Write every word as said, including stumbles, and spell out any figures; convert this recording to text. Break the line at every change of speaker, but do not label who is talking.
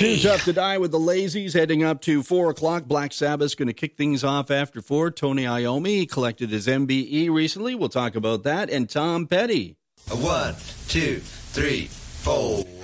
Too Tough to Die with the Lazies heading up to four o'clock. Black Sabbath's going to kick things off after four. Tony Iommi collected his M B E recently. We'll talk about that. And Tom Petty.
A one, two, three, four.